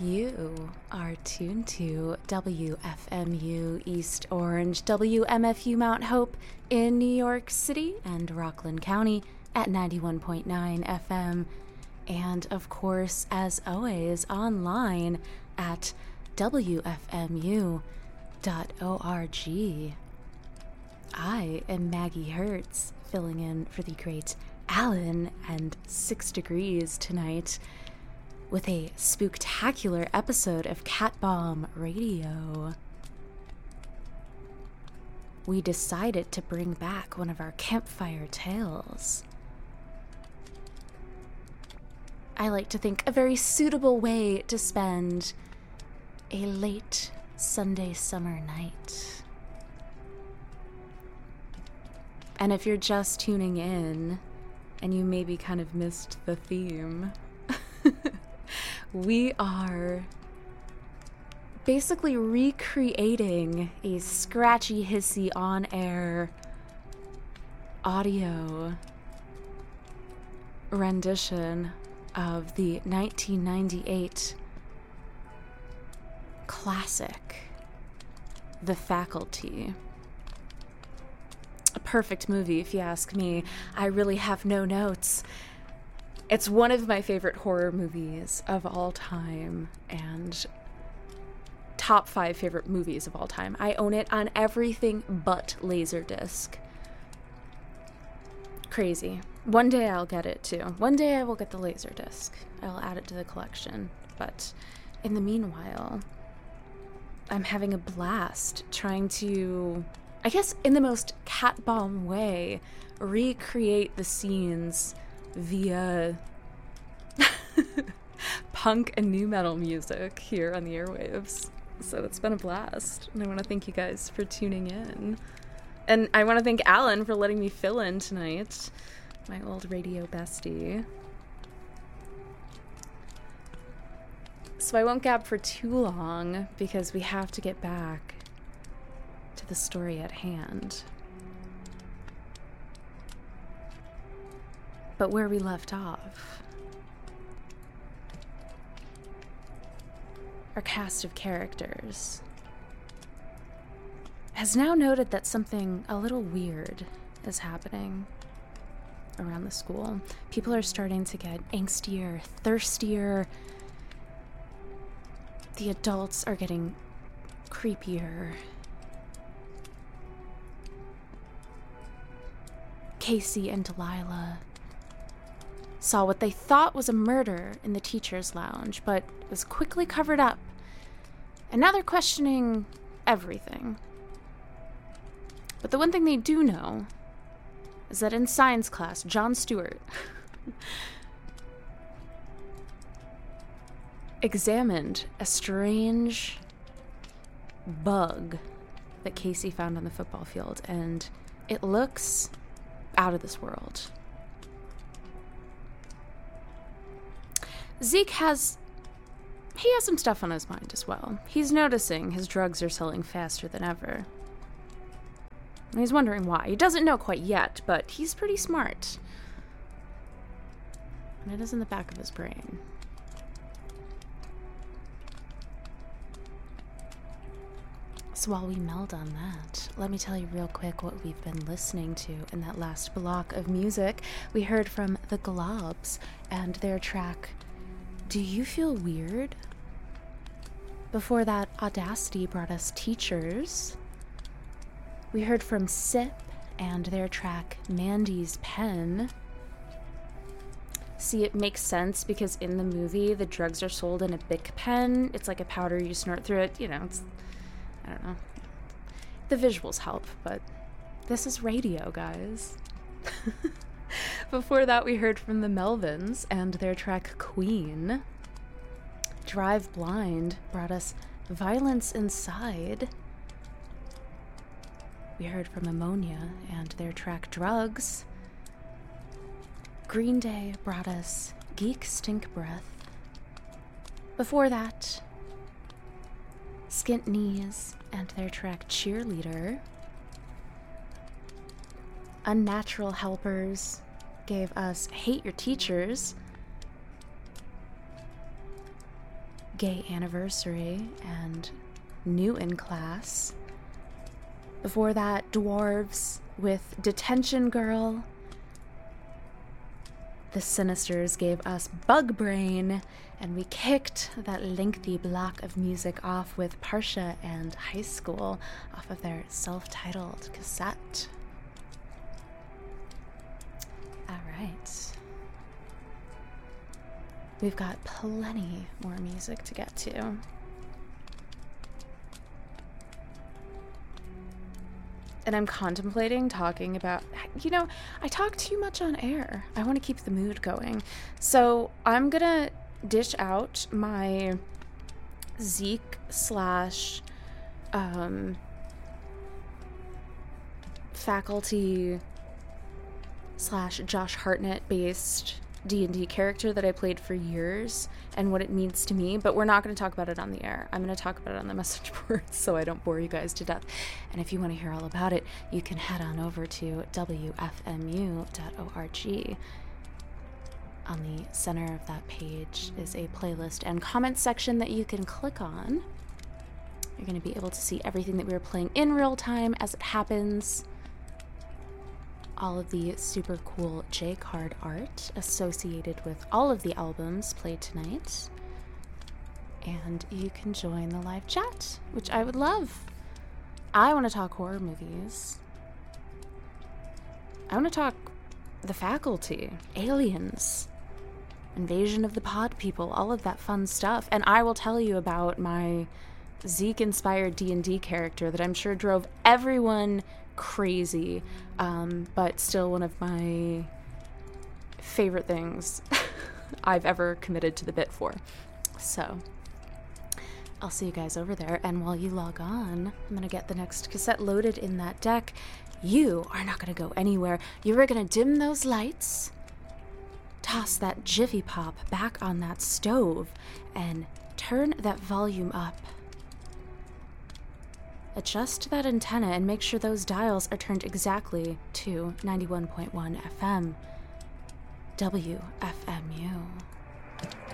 You are tuned to WFMU East Orange, WMFU Mount Hope in New York City and Rockland County at 91.9 FM. And of course, as always, online at WFMU.org. I am Maggie Hertz, filling in for the great Alan and 6 Degrees tonight with a spooktacular episode of Cat Bomb Radio. We decided to bring back one of our campfire tales. I like to think a very suitable way to spend a late Sunday summer night. And if you're just tuning in and you maybe kind of missed the theme, we are basically recreating a scratchy, hissy, on-air audio rendition of the 1998 classic, The Faculty. A perfect movie, if you ask me. I really have no notes. It's one of my favorite horror movies of all time, and top 5 favorite movies of all time. I own it on everything but Laserdisc. Crazy. One day I'll get it too. One day I will get the Laserdisc. I'll add it to the collection. But in the meanwhile, I'm having a blast trying to, I guess in the most cat bomb way, recreate the scenes via punk and nu metal music here on the airwaves. So it's been a blast, and I want to thank you guys for tuning in. And I want to thank Alan for letting me fill in tonight, my old radio bestie. So I won't gab for too long, because we have to get back to the story at hand. But where we left off, our cast of characters has now noted that something a little weird is happening around the school. People are starting to get angstier, thirstier. The adults are getting creepier. Casey and Delilah saw what they thought was a murder in the teacher's lounge, but was quickly covered up. And now they're questioning everything. But the one thing they do know is that in science class, John Stewart examined a strange bug that Casey found on the football field, and it looks out of this world. Zeke has some stuff on his mind as well. He's noticing his drugs are selling faster than ever. And he's wondering why. He doesn't know quite yet, but he's pretty smart. And it is in the back of his brain. So while we meld on that, let me tell you real quick what we've been listening to in that last block of music. We heard from the Globs and their track, Do You Feel Weird? Before that, Audacity brought us Teachers. We heard from Sip and their track, Mandy's Pen. See, it makes sense because in the movie, the drugs are sold in a Bic pen. It's like a powder you snort through it. You know, it's, I don't know. The visuals help, but this is radio, guys. Before that, we heard from the Melvins and their track, Queen. Drive Blind brought us Violence Inside. We heard from Ammonia and their track Drugs. Green Day brought us Geek Stink Breath. Before that, Skint Knees and their track Cheerleader. Unnatural Helpers gave us Hate Your Teachers. Gay Anniversary and New in Class. Before that, Dwarves with Detention Girl. The Sinisters gave us Bug Brain, and we kicked that lengthy block of music off with Parsha and High School off of their self-titled cassette. All right. We've got plenty more music to get to. And I'm contemplating talking about, I talk too much on air. I want to keep the mood going. So I'm going to dish out my Zeke / faculty / Josh Hartnett based D&D character that I played for years and what it means to me, but we're not going to talk about it on the air. I'm going to talk about it on the message boards so I don't bore you guys to death. And if you want to hear all about it, you can head on over to wfmu.org. On the center of that page is a playlist and comment section that you can click on. You're going to be able to see everything that we were playing in real time as it happens. All of the super cool J-card art associated with all of the albums played tonight. And you can join the live chat, which I would love. I want to talk horror movies. I want to talk The Faculty, Aliens, Invasion of the Pod People, all of that fun stuff. And I will tell you about my Zeke-inspired D&D character that I'm sure drove everyone crazy, but still one of my favorite things I've ever committed to the bit for. So I'll see you guys over there, and while you log on, I'm gonna get the next cassette loaded in that deck. You are not gonna go anywhere. You are gonna dim those lights, toss that Jiffy Pop back on that stove, and turn that volume up. Adjust that antenna and make sure those dials are turned exactly to 91.1 FM. WFMU.